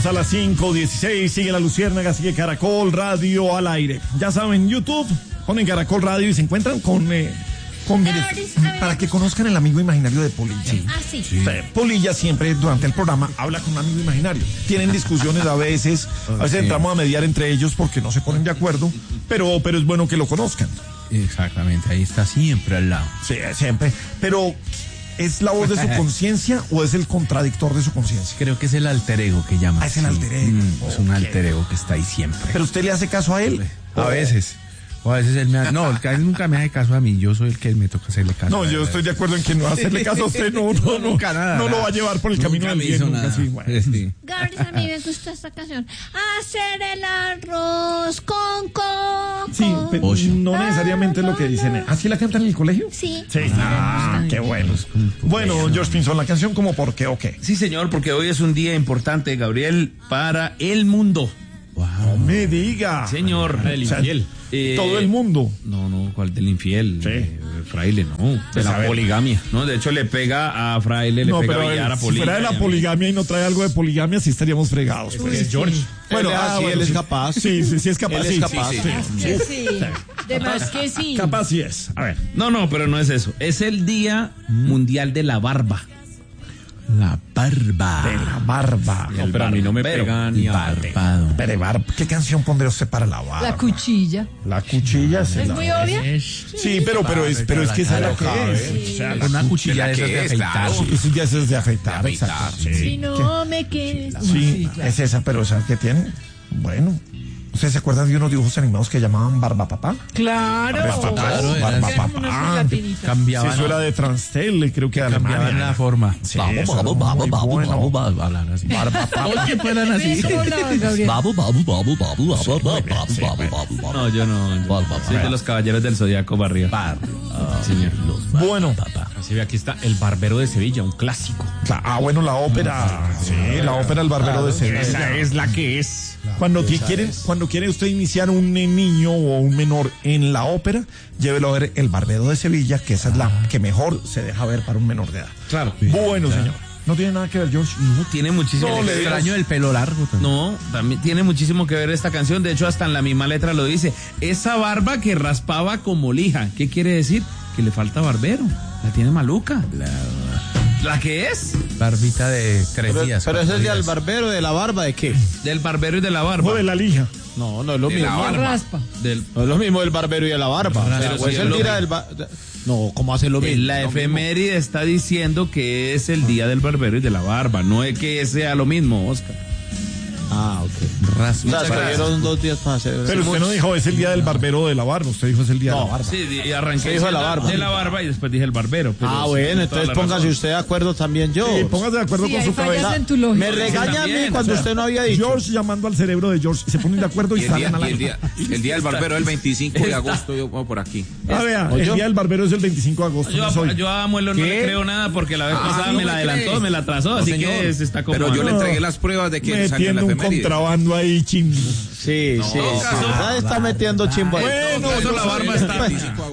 Vamos a las 5:16, sigue La Luciérnaga, sigue Caracol Radio al aire. Ya saben, YouTube, ponen Caracol Radio y se encuentran con para que conozcan el amigo imaginario de Polilla. Sí. Sí. Polilla siempre durante el programa habla con un amigo imaginario. Tienen discusiones a veces entramos a mediar entre ellos porque no se ponen de acuerdo, pero es bueno que lo conozcan. Exactamente, ahí está siempre al lado. Sí, siempre. Pero ¿es la voz de su conciencia o es el contradictor de su conciencia? Creo que es el alter ego que llaman. Es el alter ego. Es un alter ego que está ahí siempre. ¿Pero usted le hace caso a él? A veces. O a veces él me hace... No, él nunca me hace caso a mí. Yo soy el que me toca hacerle caso. No, yo estoy de acuerdo en que no hacerle caso a usted. Nunca nada. No lo va a llevar por el camino del bien. Nunca, sí, bueno. Sí. Gabriel, a mí me gusta esta canción. Hacer el arroz con coco. Sí, pero no necesariamente es lo que dicen. ¿Así la cantan en el colegio? Sí. Sí. Qué bueno. Bueno, George Pinzón, la canción como por qué o qué. Sí, señor, porque hoy es un día importante, Gabriel, para el mundo. Wow. No me diga. Señor. El infiel. Todo el mundo. No, ¿cuál del infiel? Sí. Fraile, no. De la poligamia. No, de hecho le pega a Fraile, le pega a Villar, a Polilla. Si fuera de la poligamia y no trae algo de poligamia, sí estaríamos fregados. Pues. George. Bueno, él es capaz. Sí, es capaz. Él es capaz. Sí. De más que sí. Capaz sí es. A ver. No, pero no es eso. Es el Día Mundial de la Barba. La barba. De la barba. No, pero a mí no me pega ni barbado. Pero ¿qué canción pondría usted para la barba? La cuchilla. La cuchilla ¿Es muy obvia? Sí, pero es que esa es la que es. Sí. Una cuchilla de esas de afeitar. Eso ya es de afeitar. Exacto. Si no me quedes. Sí, es esa, pero ¿sabes qué tiene? Bueno. ¿Ustedes se acuerdan de unos dibujos animados que llamaban Barba Papá? Claro. Barba Papá. Cambiaban. Eso era de Transtel, creo que de Alemania. Cambiaban la forma. Sí, Barba Oye, fueran así. No, yo no. Soy de los caballeros del Zodiaco barriga. Señor. Bueno. Así ve, aquí está El Barbero de Sevilla, un clásico. Bueno, la ópera. Sí, la ópera El Barbero de Sevilla. Esa es la que es. Cuando quiere usted iniciar un niño o un menor en la ópera, llévelo a ver El Barbero de Sevilla, que esa es la que mejor se deja ver para un menor de edad. Claro. Bueno, señor. No tiene nada que ver, George. No, tiene muchísimo. No, le extraño el pelo largo también. No, también tiene muchísimo que ver esta canción. De hecho, hasta en la misma letra lo dice. Esa barba que raspaba como lija. ¿Qué quiere decir? Que le falta barbero. La tiene maluca. ¿La que es? Barbita de 3 días. Pero ese es del barbero, de la barba, ¿de qué? Del barbero y de la barba. O de la lija. No es lo De mismo. la barba. Raspa. No es lo mismo del barbero y de la barba. Pero Pues sí el es lo día del No, ¿cómo hace lo mismo? La efeméride está diciendo que es el día del barbero y de la barba. No es que sea lo mismo, Oscar. Ok. O sea, salieron 2 días para hacer. Pero usted no dijo es el día del barbero de la barba, usted dijo es el día de la barba. Sí, y arranqué dijo de la barba. de la barba y después dije el barbero. Bueno, entonces póngase usted de acuerdo también, George. Sí, póngase de acuerdo con su cabeza. Me regaña a mí cuando usted no había dicho. George llamando al cerebro de George, se ponen de acuerdo y salen a la... El día del barbero es el 25 de agosto, yo pongo por aquí. Vea, el día del barbero es el 25 de agosto. Yo a Amuelo no le creo nada porque la vez pasada me la adelantó, me la atrasó, así que se está como... Pero yo le entregué las pruebas de que salió en la metiendo un efeméride. contrabando ahí chimbo. Sí. Está metiendo chimbo ahí. Bueno, la barba está